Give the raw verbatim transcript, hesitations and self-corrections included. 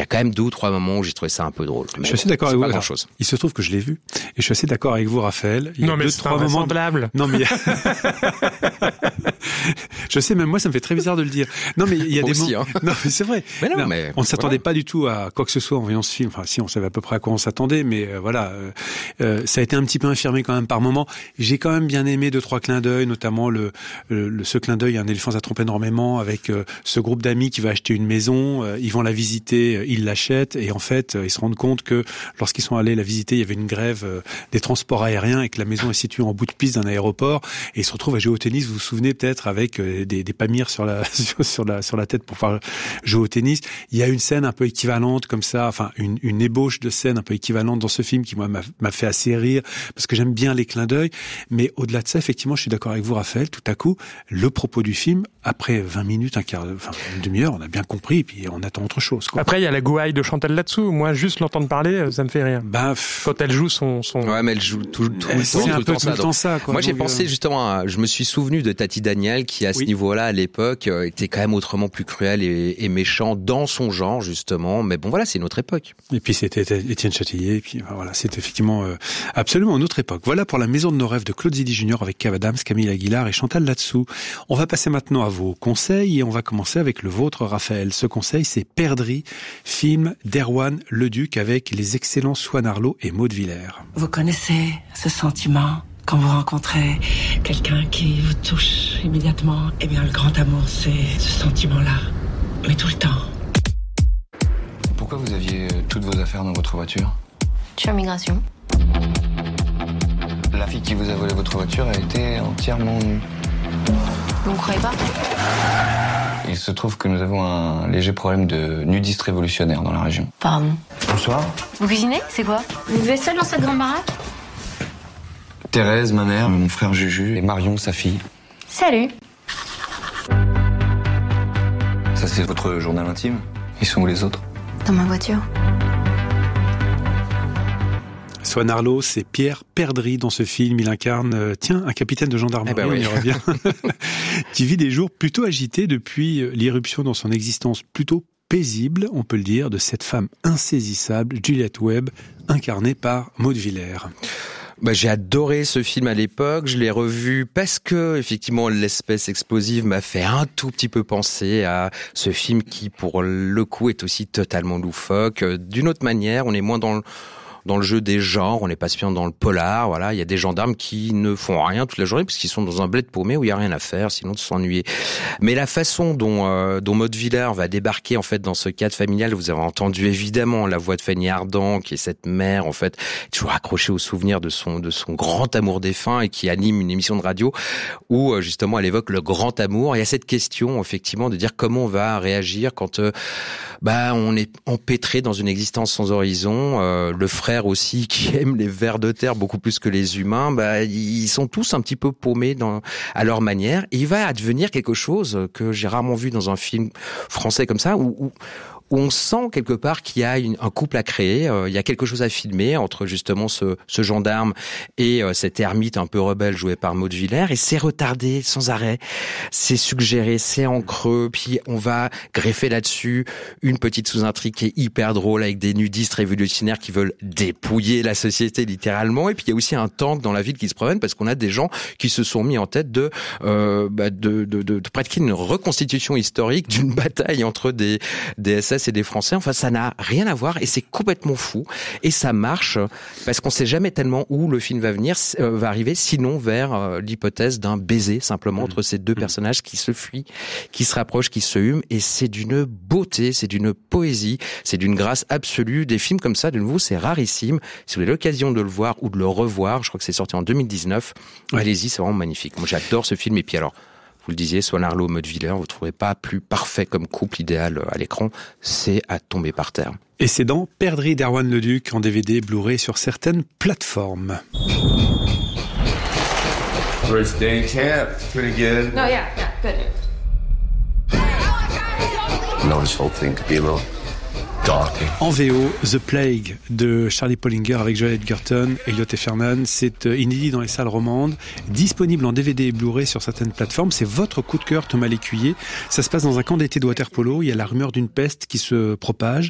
y a quand même deux ou trois moments où j'ai trouvé ça un peu drôle. Mais je suis assez d'accord avec vous. Grand chose. Il se trouve que je l'ai vu et je suis assez d'accord avec vous, Raphaël. Il y a non mais deux, c'est trois moments. De... Non mais. Je sais, même moi, ça me fait très bizarre de le dire. Non, mais il y a moi des aussi, moments. Hein. Non, mais c'est vrai. Mais non, non, mais on ne s'attendait voilà. pas du tout à quoi que ce soit en voyant ce film. Enfin, si, on savait à peu près à quoi on s'attendait, mais euh, voilà, euh, euh, ça a été un petit peu infirmé quand même par moments. J'ai quand même bien aimé deux trois clins d'œil, notamment le, le, le ce clin d'œil, un éléphant ça trompe énormément, avec euh, ce groupe d'amis qui va acheter une maison. Euh, ils vont la visiter, euh, ils l'achètent, et en fait, euh, ils se rendent compte que lorsqu'ils sont allés la visiter, il y avait une grève euh, des transports aériens et que la maison est située en bout de piste d'un aéroport. Et ils se retrouvent à jouer au tennis. Vous vous souvenez peut-être avec euh, des, des pamirs sur la sur, sur la sur la tête pour pouvoir jouer au tennis. Il y a une scène un peu équivalente comme ça, enfin une, une ébauche de scène un peu équivalente dans ce film qui moi m'a, m'a fait assez rire parce que j'aime bien les clins d'œil. Mais au-delà de ça, effectivement, je suis d'accord avec vous, Raphaël. Tout à coup, le propos du film, après vingt minutes, un quart, enfin une demi-heure, on a bien compris et puis on attend autre chose, quoi. Après, il y a la gouaille de Chantal là-dessous. Moi, juste l'entendre parler, ça me fait rire. Bah, quand elle joue son son. Ouais, mais elle joue tout, tout, elle, tout, c'est tout, un tout, peu tout, tout le temps ça. Quoi. Moi, j'ai Donc, pensé euh... justement, à, je me suis souvenu de Tati Daniel qui, à ce oui. niveau-là, à l'époque, euh, était quand même autrement plus cruel et, et méchant dans son genre justement. Mais bon, voilà, c'est une autre époque. Et puis c'était Étienne Châtillier. Et puis voilà, c'était effectivement euh, absolument une autre époque. Voilà pour La Maison de nos rêves de Claude Zidi Junior avec Kev Adams, Camille Aguilar et Chantal là-dessous. On va passer maintenant à vos conseils et on va commencer avec le vôtre, Raphaël. Ce conseil, c'est Perdrix, film d'Erwan Leduc avec les excellents Swan Arlo et Maud Villers. Vous connaissez ce sentiment quand vous rencontrez quelqu'un qui vous touche immédiatement? Eh bien, le grand amour, c'est ce sentiment-là, mais tout le temps. Pourquoi vous aviez toutes vos affaires dans votre voiture? Je suis en migration. La fille qui vous a volé votre voiture a été entièrement nue. Vous ne croyez pas? Il se trouve que nous avons un léger problème de nudistes révolutionnaires dans la région. Pardon. Bonsoir. Vous cuisinez? C'est quoi? Vous vivez seul dans cette grande baraque? Thérèse, ma mère, mon frère Juju et Marion, sa fille. Salut. Ça, c'est votre journal intime? Ils sont où les autres? Dans ma voiture. Swan Arlo, c'est Pierre Perdrix dans ce film. Il incarne, euh, tiens, un capitaine de gendarmerie, eh ben oui. on y revient, qui vit des jours plutôt agités depuis l'irruption dans son existence plutôt paisible, on peut le dire, de cette femme insaisissable, Juliette Webb, incarnée par Maud Villers. Bah, j'ai adoré ce film à l'époque, je l'ai revu parce que, effectivement, l'espèce explosive m'a fait un tout petit peu penser à ce film qui, pour le coup, est aussi totalement loufoque. D'une autre manière, on est moins dans le dans le jeu des genres, on n'est pas bien dans le polar, voilà, il y a des gendarmes qui ne font rien toute la journée parce qu'ils sont dans un bled paumé où il y a rien à faire, sinon de s'ennuyer. Mais la façon dont euh, dont Maud Villers va débarquer en fait dans ce cadre familial, vous avez entendu évidemment la voix de Fanny Ardant, qui est cette mère en fait toujours accrochée au souvenir de son de son grand amour défunt et qui anime une émission de radio où euh, justement elle évoque le grand amour. Il y a cette question effectivement de dire comment on va réagir quand euh, bah on est empêtré dans une existence sans horizon. Euh, le frère aussi qui aime les vers de terre beaucoup plus que les humains, bah ils sont tous un petit peu paumés dans à leur manière. Et il va advenir quelque chose que j'ai rarement vu dans un film français comme ça, où, où où on sent quelque part qu'il y a une, un couple à créer, euh, il y a quelque chose à filmer entre justement ce, ce gendarme et euh, cet ermite un peu rebelle joué par Maud Villers, et c'est retardé sans arrêt, c'est suggéré, c'est en creux, puis on va greffer là-dessus une petite sous-intrigue qui est hyper drôle avec des nudistes révolutionnaires qui veulent dépouiller la société littéralement, et puis il y a aussi un tank dans la ville qui se promène parce qu'on a des gens qui se sont mis en tête de, euh, bah de, de, de, de pratiquer une reconstitution historique d'une bataille entre des, des S S et des Français. Enfin, ça n'a rien à voir et c'est complètement fou. Et ça marche parce qu'on sait jamais tellement où le film va venir, euh, va arriver, sinon vers euh, l'hypothèse d'un baiser simplement mmh. entre ces deux mmh. personnages qui se fuient, qui se rapprochent, qui se hument. Et c'est d'une beauté, c'est d'une poésie, c'est d'une grâce absolue. Des films comme ça, de nouveau, c'est rarissime. Si vous avez l'occasion de le voir ou de le revoir, je crois que c'est sorti en deux mille dix-neuf, ouais. allez-y, c'est vraiment magnifique. Moi, j'adore ce film. Et puis alors, vous le disiez, Swan Arlo, Maud Villers, vous ne trouvez pas plus parfait comme couple idéal à l'écran, c'est à tomber par terre. Et c'est dans Perdrix d'Erwan Leduc en D V D, Blu-ray sur certaines plateformes. First day camp, pretty good. No, yeah, yeah, good. No, this whole thing could be a little daunting. En V O, The Plague de Charlie Pollinger avec Joel Edgerton, Elliot et Fernan, c'est inédit dans les salles romandes, disponible en D V D et Blu-ray sur certaines plateformes. C'est votre coup de cœur, Thomas Lécuyer. Ça se passe dans un camp d'été de water polo. Il y a la rumeur d'une peste qui se propage.